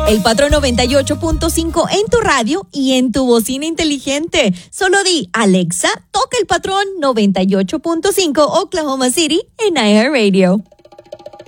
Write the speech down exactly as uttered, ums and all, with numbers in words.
El Patrón noventa y ocho punto cinco en tu radio y en tu bocina inteligente. Solo di, Alexa, toca el Patrón noventa y ocho punto cinco Oklahoma City en iHeartRadio.